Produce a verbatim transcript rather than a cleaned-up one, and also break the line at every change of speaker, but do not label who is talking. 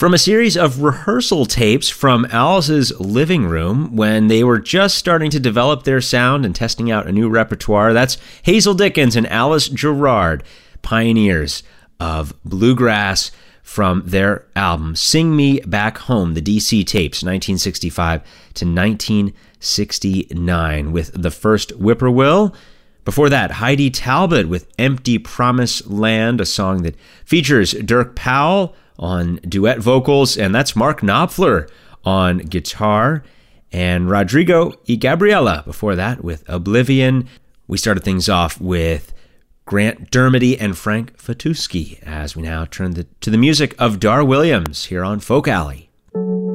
From a series of rehearsal tapes from Alice's living room when they were just starting to develop their sound and testing out a new repertoire, that's Hazel Dickens and Alice Gerrard, pioneers of bluegrass, from their album Sing Me Back Home, the D C tapes, nineteen sixty-five to nineteen sixty-nine, with the first Whippoorwill. Before that, Heidi Talbot with Empty Promise Land, a song that features Dirk Powell on duet vocals, and that's Mark Knopfler on guitar, and Rodrigo y Gabriela before that with Oblivion. We started things off with Grant Dermody and Frank Fatuski as we now turn the, to the music of Dar Williams here on Folk Alley.